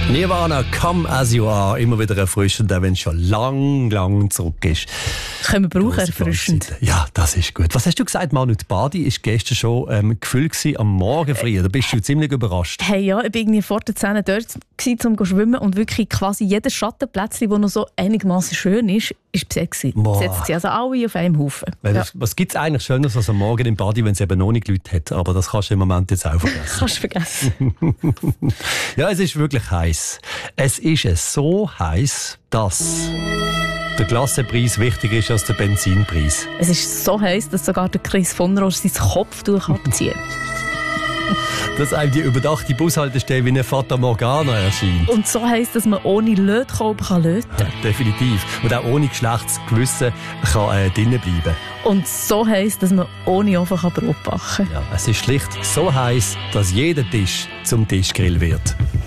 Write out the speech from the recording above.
Nirvana, Come As You Are, immer wieder erfrischend, auch wenn es schon lang zurück ist. Können wir brauchen, erfrischend. Ja, das ist gut. Was hast du gesagt, Manu? Die Badi war gestern schon gefüllt am Morgen früh. Da bist du ziemlich überrascht. Hey, ja, ich war irgendwie vor der 10 dort, um zu schwimmen und wirklich quasi jedes Schattenplätzchen, das noch so einigermaßen schön ist besetzt. Also alle auf einem Haufen. Ja. Was gibt es eigentlich Schöneres als am Morgen im Badi, wenn es eben noch nicht Leute hat? Aber das kannst du im Moment jetzt auch vergessen. Kannst du vergessen. Ja, es ist wirklich heiß. Es ist so heiß, dass der Klassenpreis wichtiger ist als der Benzinpreis. Es ist so heiß, dass sogar der Chris von Rosch sein Kopftuch abzieht. Dass einem die überdachte Bushaltestelle wie eine Fata Morgana erscheint. Und so heisst, dass man ohne Lötkolben löten kann. Definitiv. Und auch ohne Geschlechtsgewissen kann drinnen bleiben. Und so heisst, dass man ohne Ofen Brot backen kann. Ja, es ist schlicht so heiß, dass jeder Tisch zum Tischgrill wird.